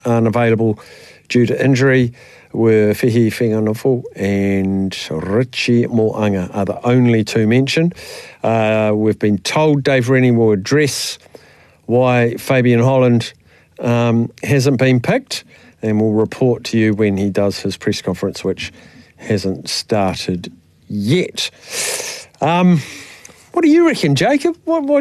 unavailable due to injury were Whihi Whenganofo and Richie Mo'anga are the only two mentioned. We've been told Dave Rennie will address why Fabian Holland hasn't been picked, and we'll report to you when he does his press conference, which hasn't started yet. What do you reckon, Jacob? What